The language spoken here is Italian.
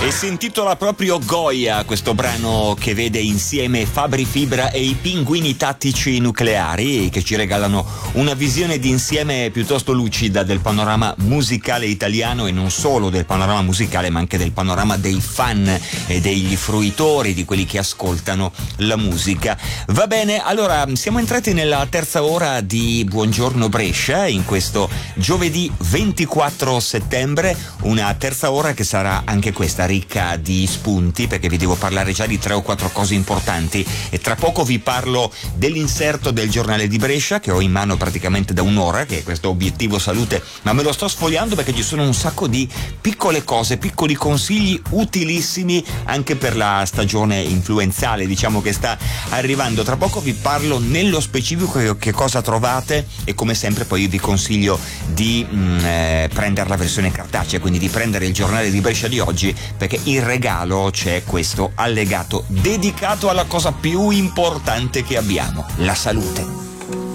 E si intitola proprio Goya, questo brano che vede insieme Fabri Fibra e i Pinguini Tattici Nucleari, che ci regalano una visione d'insieme piuttosto lucida del panorama musicale italiano, e non solo del panorama musicale ma anche del panorama dei fan e degli fruitori, di quelli che ascoltano la musica. Va bene, allora siamo entrati nella terza ora di Buongiorno Brescia in questo giovedì 24 settembre, una terza ora che sarà anche questa ricca di spunti, perché vi devo parlare già di 3 o 4 cose importanti, e tra poco vi parlo dell'inserto del giornale di Brescia che ho in mano praticamente da un'ora, che è questo obiettivo salute, ma me lo sto sfogliando perché ci sono un sacco di piccole cose, piccoli consigli utilissimi anche per la stagione influenzale, diciamo, che sta arrivando. Tra poco vi parlo nello specifico che cosa trovate, e come sempre poi vi consiglio di prendere la versione cartacea, quindi di prendere il giornale di Brescia di oggi, perché in regalo c'è questo allegato dedicato alla cosa più importante che abbiamo, la salute.